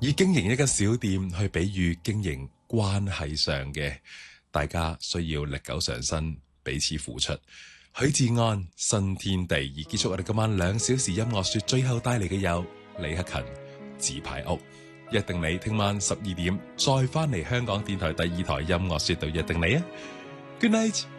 以經營一間小店去比喻經營關係上嘅，大家需要歷久常新，彼此付出。許志安新天地，而結束我哋今晚2小時音樂說，最後帶嚟嘅有李克勤紙牌屋。約定你聽晚12點再翻嚟香港電台第2台音樂說到約定你啊 ，Good night。